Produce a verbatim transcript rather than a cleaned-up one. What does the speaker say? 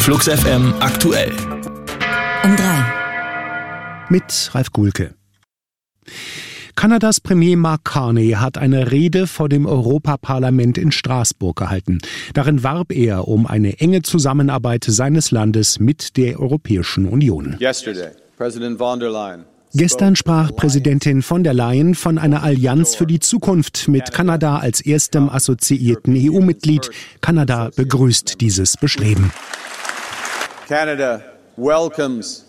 Flux F M aktuell. Um drei. Mit Ralf Gulke. Kanadas Premier Mark Carney hat eine Rede vor dem Europaparlament in Straßburg gehalten. Darin warb er um eine enge Zusammenarbeit seines Landes mit der Europäischen Union. Yesterday, President von der Leyen Gestern sprach Präsidentin von der Leyen von einer Allianz für die Zukunft mit Kanada als erstem assoziierten E U-Mitglied. Kanada begrüßt dieses Bestreben. Canada welcomes